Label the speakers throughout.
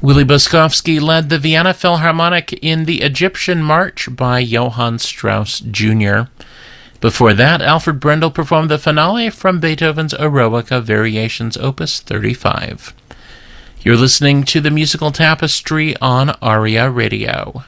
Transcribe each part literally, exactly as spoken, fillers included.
Speaker 1: Willie Boskovsky led the Vienna Philharmonic in the Egyptian March by Johann Strauss Junior Before that, Alfred Brendel performed the finale from Beethoven's Eroica Variations Opus thirty-five. You're listening to the Musical Tapestry on ARIA Radio.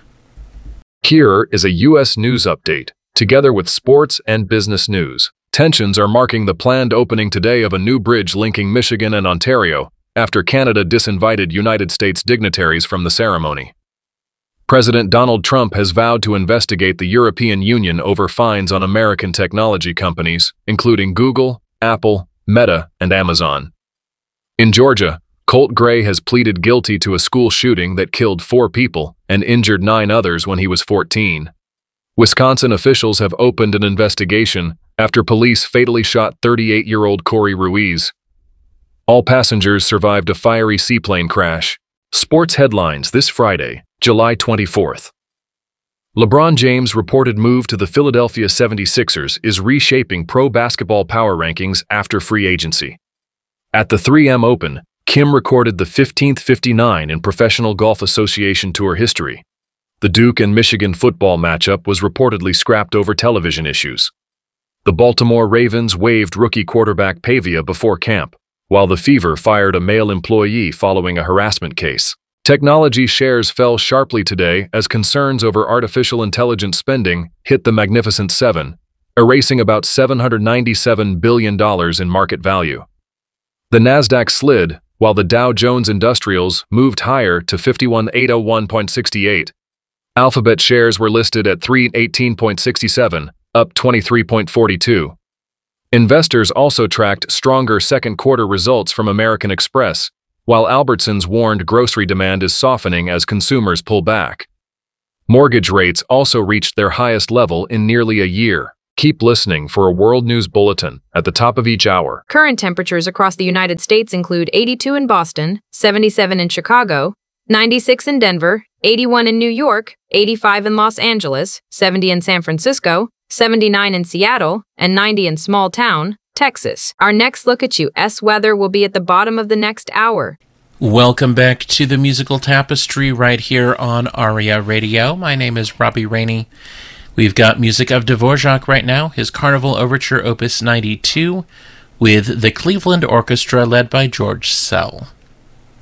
Speaker 2: Here is a U S news update, together with sports and business news. Tensions are marking the planned opening today of a new bridge linking Michigan and Ontario, after Canada disinvited United States dignitaries from the ceremony. President Donald Trump has vowed to investigate the European Union over fines on American technology companies, including Google, Apple, Meta, and Amazon. In Georgia, Colt Gray has pleaded guilty to a school shooting that killed four people and injured nine others when he was fourteen. Wisconsin officials have opened an investigation after police fatally shot thirty-eight-year-old Corey Ruiz. All passengers survived a fiery seaplane crash. Sports headlines this Friday, July twenty-fourth. LeBron James' reported move to the Philadelphia seventy-sixers is reshaping pro basketball power rankings after free agency. At the three M Open, Kim recorded the fifteenth fifty-nine in Professional Golf Association Tour history. The Duke and Michigan football matchup was reportedly scrapped over television issues. The Baltimore Ravens waived rookie quarterback Pavia before camp, while the Fever fired a male employee following a harassment case. Technology shares fell sharply today as concerns over artificial intelligence spending hit the Magnificent Seven, erasing about seven hundred ninety-seven billion dollars in market value. The Nasdaq slid, while the Dow Jones Industrials moved higher to fifty-one thousand eight hundred one point six eight. Alphabet shares were listed at three hundred eighteen point six seven, up twenty-three point four two. Investors also tracked stronger second-quarter results from American Express, while Albertsons warned grocery demand is softening as consumers pull back. Mortgage rates also reached their highest level in nearly a year. Keep listening for a World News Bulletin at the top of each hour.
Speaker 3: Current temperatures across the United States include eighty-two in Boston, seventy-seven in Chicago, ninety-six in Denver, eighty-one in New York, eighty-five in Los Angeles, seventy in San Francisco, seventy-nine in Seattle, and ninety in Small Town, Texas. Our next look at U S weather will be at the bottom of the next hour.
Speaker 1: Welcome back to the Musical Tapestry right here on ARIA Radio. My name is Robbie Rainey. We've got music of Dvorak right now, his Carnival Overture Opus ninety-two, with the Cleveland Orchestra led by George Szell.